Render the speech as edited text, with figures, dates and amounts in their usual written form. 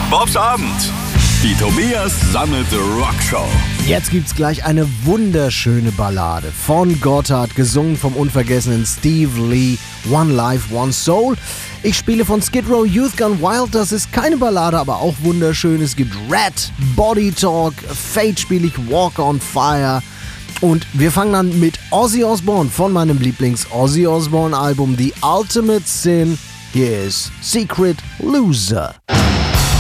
Bobs Abend. Die Tobias Sammelte Rockshow. Jetzt gibt's gleich eine wunderschöne Ballade von Gotthard, gesungen vom unvergessenen Steve Lee, One Life, One Soul. Ich spiele von Skid Row Youth Gone Wild, das ist keine Ballade, aber auch wunderschön. Es gibt Red, Body Talk, Fate spiele ich Walk on Fire. Und wir fangen an mit Ozzy Osbourne von meinem Lieblings-Ozzy Osbourne-Album The Ultimate Sin. Hier ist Secret Loser.